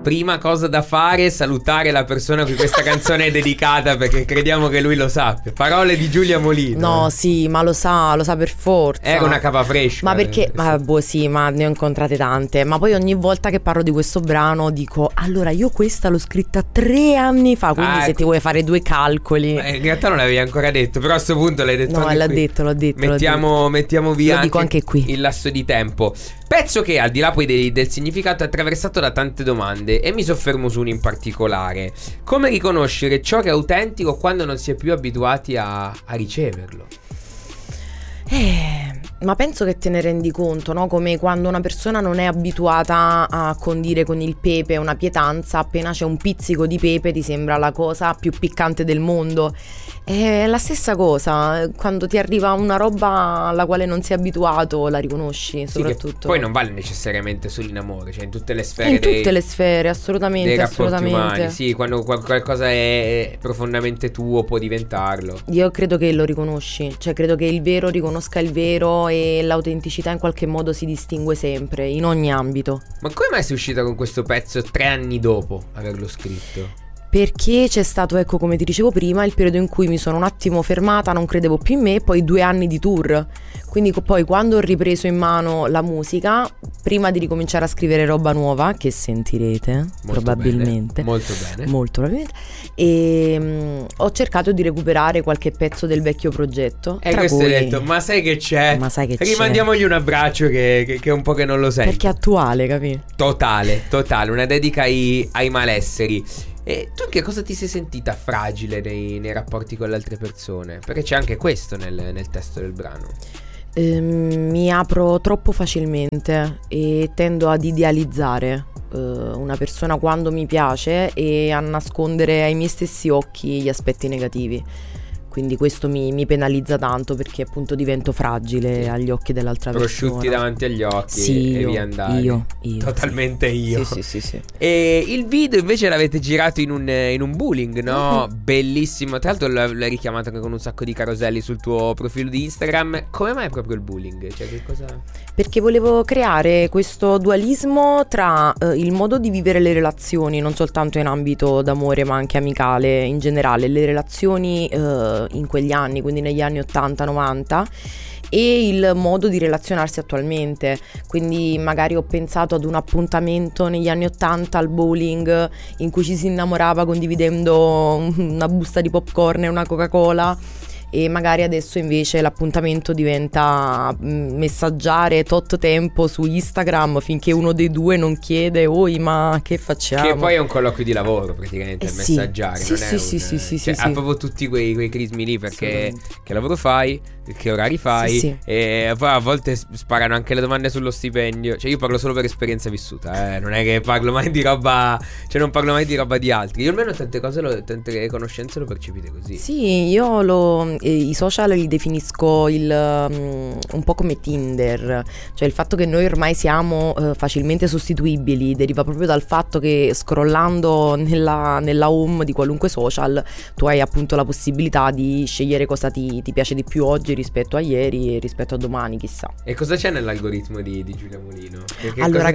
prima cosa da fare è salutare la persona a cui questa canzone è dedicata, perché crediamo che lui lo sappia. Parole di Giulia Molino. No, sì, ma lo sa per forza. Era una capa fresca. Ma perché? Sì, ma ne ho incontrate tante. Ma poi ogni volta che parlo di questo brano dico: allora, io questa l'ho scritta 3 anni fa. Quindi se ti vuoi fare 2 calcoli. In realtà non l'avevi ancora detto, però a questo punto l'hai detto. No, anche l'ho qui. detto. Mettiamo via. Lo dico anche qui. Il lasso di tempo. Pezzo che, al di là poi del significato, è attraversato da tante domande, e mi soffermo su una in particolare. Come riconoscere ciò che è autentico quando non si è più abituati a riceverlo? Ma penso che te ne rendi conto, no? Come quando una persona non è abituata a condire con il pepe una pietanza, appena c'è un pizzico di pepe ti sembra la cosa più piccante del mondo. È la stessa cosa, quando ti arriva una roba alla quale non sei abituato la riconosci, soprattutto. Sì, poi non vale necessariamente solo in amore, cioè in tutte le sfere. In tutte le sfere, assolutamente, dei rapporti assolutamente. umani. Sì, quando qualcosa è profondamente tuo può diventarlo. Io credo che lo riconosci, cioè credo che il vero riconosca il vero, e l'autenticità in qualche modo si distingue sempre, in ogni ambito. Ma come mai sei uscita con questo pezzo 3 anni dopo averlo scritto? Perché c'è stato, ecco, come ti dicevo prima, il periodo in cui mi sono un attimo fermata, non credevo più in me, poi 2 anni di tour. Quindi poi quando ho ripreso in mano la musica, prima di ricominciare a scrivere roba nuova, che sentirete probabilmente, molto probabilmente, e ho cercato di recuperare qualche pezzo del vecchio progetto. E questo hai detto, ma sai che c'è? Rimandiamogli un abbraccio che è un po' che non lo senti. Perché è attuale, capi? Totale, una dedica ai malesseri. E tu in che cosa ti sei sentita fragile nei rapporti con le altre persone? Perché c'è anche questo nel testo del brano. Mi apro troppo facilmente e tendo ad idealizzare una persona quando mi piace, e a nascondere ai miei stessi occhi gli aspetti negativi. Quindi questo mi penalizza tanto, perché appunto divento fragile agli occhi dell'altra persona. Prosciutti davanti agli occhi, sì, e via andare. Io Totalmente sì. io. Sì. E il video invece l'avete girato in un bowling, no? Bellissimo. Tra l'altro l'hai richiamato anche con un sacco di caroselli sul tuo profilo di Instagram. Come mai proprio il bowling? Cioè, che cosa? Perché volevo creare questo dualismo tra il modo di vivere le relazioni, non soltanto in ambito d'amore ma anche amicale in generale, le relazioni in quegli anni, quindi negli anni 80-90, e il modo di relazionarsi attualmente. Quindi magari ho pensato ad un appuntamento negli anni 80 al bowling, in cui ci si innamorava condividendo una busta di popcorn e una Coca-Cola, e magari adesso invece l'appuntamento diventa messaggiare tot tempo su Instagram finché uno dei due non chiede: oi, ma che facciamo? Che poi è un colloquio di lavoro praticamente, il messaggiare. Sì, non sì, è sì. Ha proprio tutti quei crismi lì, perché che lavoro fai, che orari fai, sì. E poi a volte sparano anche le domande sullo stipendio. Cioè io parlo solo per esperienza vissuta, non è che parlo mai di roba, cioè non parlo mai di roba di altri. Io almeno tante tante conoscenze lo percepite così. Sì, io i social li definisco un po' come Tinder, cioè il fatto che noi ormai siamo facilmente sostituibili deriva proprio dal fatto che scrollando nella home di qualunque social tu hai appunto la possibilità di scegliere cosa ti piace di più oggi rispetto a ieri e rispetto a domani, chissà. E cosa c'è nell'algoritmo di Giulia Molino? Allora,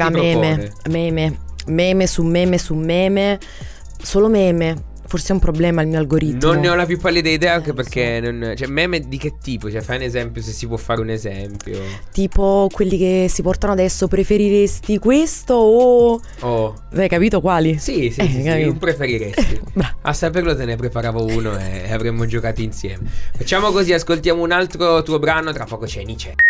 meme su meme, solo meme. Forse è un problema il mio algoritmo. Non ne ho la più pallida idea, anche perché so. Cioè, meme di che tipo? Cioè, fai un esempio, se si può fare un esempio. Tipo quelli che si portano adesso: preferiresti questo o... Hai capito quali? Sì, non preferiresti. A saperlo te ne preparavo uno e avremmo giocato insieme. Facciamo così, ascoltiamo un altro tuo brano, tra poco c'è Nietzsche.